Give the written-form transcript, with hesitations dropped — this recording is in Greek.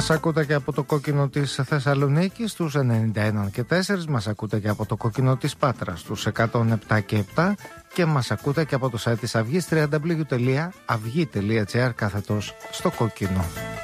Μας ακούτε και από το κόκκινο της Θεσσαλονίκης στους 91 και 4, μας ακούτε και από το κόκκινο της Πάτρας στους 107 και 7 και μας ακούτε και από το site της Αυγής www.avgi.gr / στο κόκκινο.